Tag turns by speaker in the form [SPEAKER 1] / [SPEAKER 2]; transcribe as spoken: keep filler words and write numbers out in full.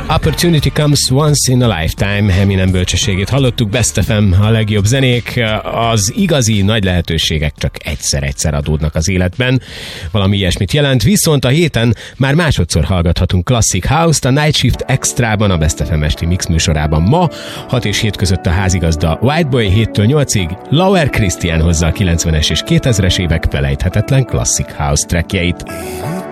[SPEAKER 1] Opportunity comes once in a lifetime, Eminem bölcsességét hallottuk. Best ef em, a legjobb zenék. Az igazi nagy lehetőségek csak egyszer-egyszer adódnak az életben. Valami ilyesmit jelent, viszont a héten már másodszor hallgathatunk Classic House-t a Night Shift Extrában, a Best ef em esti mix műsorában ma. hat és hét között a házigazda Whiteboy, héttől nyolcig Lauer Christian hozza a kilencvenes és kétezres évek felejthetetlen Classic House trackjeit.